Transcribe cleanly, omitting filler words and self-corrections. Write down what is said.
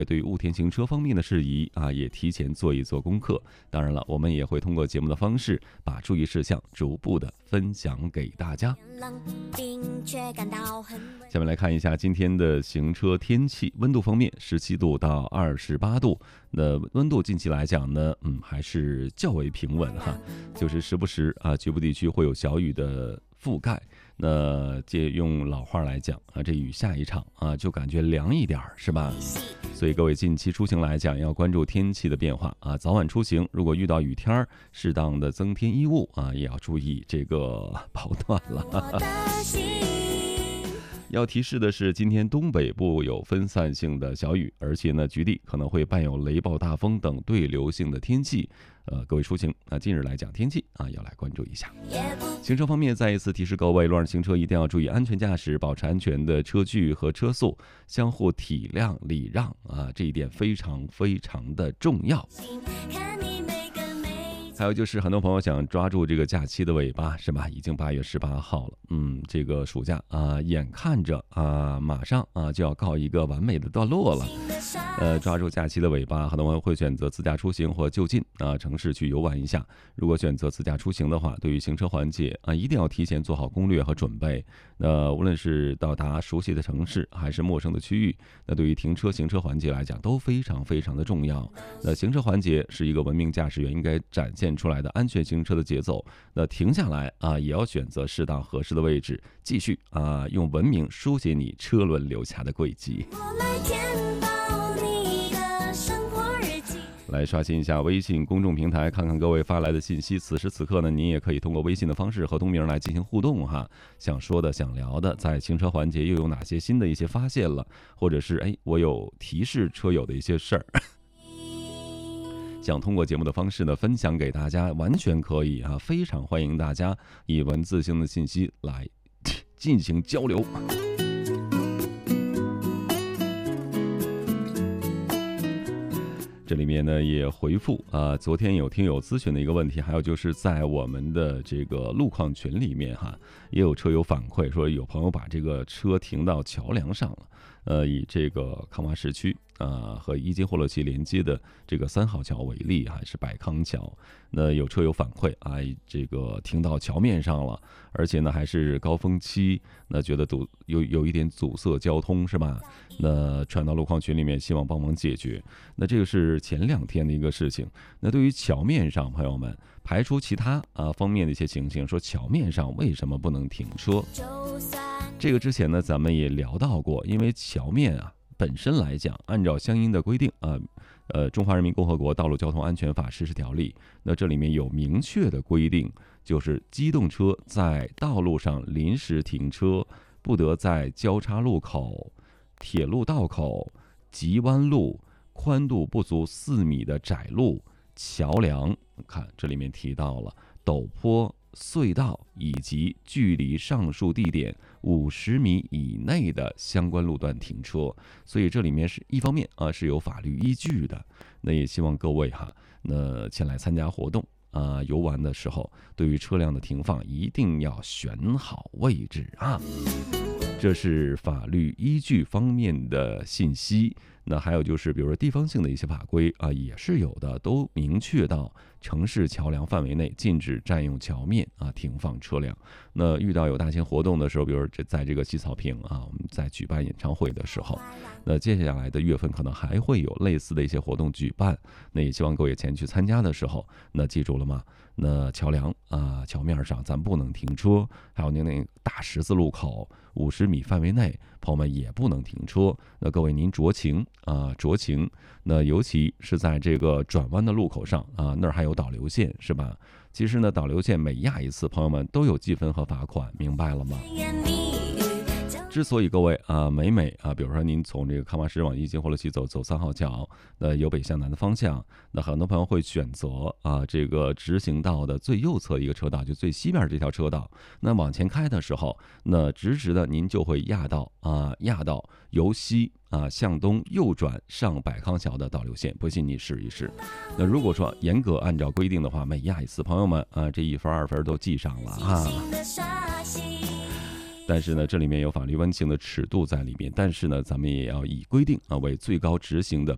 对于雾天行车方面的事宜也提前做一做功课。当然了，我们也会通过节目的方式，把注意事项逐步的分享给大家。下面来看一下今天的行车天气。温度方面，17度到28度。那温度近期来讲呢，还是较为平稳哈，就是时不时局部地区会有小雨的覆盖。那借用老话来讲这雨下一场就感觉凉一点是吧？所以各位近期出行来讲，要关注天气的变化早晚出行如果遇到雨天，适当的增添衣物也要注意这个保暖了。要提示的是，今天东北部有分散性的小雨，而且呢，局地可能会伴有雷暴大风等对流性的天气。各位出行近日来讲天气要来关注一下。行车方面，再一次提示各位，路上行车一定要注意安全驾驶，保持安全的车距和车速，相互体谅礼让这一点非常非常的重要。还有就是很多朋友想抓住这个假期的尾巴是吧？已经8月18号了，这个暑假眼看着马上就要告一个完美的段落了。抓住假期的尾巴，很多人会选择自驾出行或就近城市去游玩一下。如果选择自驾出行的话，对于行车环节一定要提前做好攻略和准备。无论是到达熟悉的城市还是陌生的区域，那对于停车行车环节来讲都非常非常的重要。那行车环节是一个文明驾驶员应该展现出来的安全行车的节奏。那停下来也要选择适当合适的位置，继续用文明书写你车轮留下的轨迹。来刷新一下微信公众平台，看看各位发来的信息。此时此刻呢，您也可以通过微信的方式和东明来进行互动哈。想说的、想聊的，在行车环节又有哪些新的一些发现了，或者是我有提示车友的一些事儿，想通过节目的方式呢分享给大家，完全可以非常欢迎大家以文字性的信息来进行交流。这里面呢也回复昨天有听友咨询的一个问题，还有就是在我们的这个路况群里面也有车友反馈说，有朋友把这个车停到桥梁上了。以这个康华市区和伊金霍洛旗连接的这个3号桥为例，还是百康桥。那有车友反馈这个停到桥面上了，而且呢还是高峰期，那觉得有一点阻塞交通是吧？那传到路况群里面，希望帮忙解决。那这个是前2天的一个事情。那对于桥面上，朋友们排除其他方面的一些情形，说桥面上为什么不能停车？这个之前呢咱们也聊到过，因为桥面本身来讲，按照相应的规定中华人民共和国道路交通安全法实施条例，那这里面有明确的规定，就是机动车在道路上临时停车，不得在交叉路口、铁路道口、急弯路、宽度不足4米的窄路、桥梁，看这里面提到了陡坡、隧道以及距离上述地点50米以内的相关路段停车。所以这里面是一方面是有法律依据的。那也希望各位那前来参加活动游玩的时候，对于车辆的停放一定要选好位置这是法律依据方面的信息。那还有就是比如说地方性的一些法规也是有的，都明确到城市桥梁范围内禁止占用桥面停放车辆。那遇到有大型活动的时候，比如在这个西草坪我们在举办演唱会的时候，那接下来的月份可能还会有类似的一些活动举办。那也希望各位前去参加的时候，那记住了吗？那桥梁桥面上咱不能停车，还有那大十字路口50米范围内，朋友们也不能停车。那各位您酌情酌情。那尤其是在这个转弯的路口上那儿还有导流线是吧？其实呢导流线每压一次，朋友们都有记分和罚款，明白了吗？之所以各位每比如说您从这个康华市往伊金霍洛旗走3号桥，由北向南的方向，那很多朋友会选择这个直行道的最右侧一个车道，就最西边这条车道。那往前开的时候，那直的您就会压到由西向东右转上百康桥的导流线，不信你试一试。那如果说严格按照规定的话，每压一次，朋友们这1分2分都记上了但是呢，这里面有法律温情的尺度在里面，但是呢，咱们也要以规定为最高执行的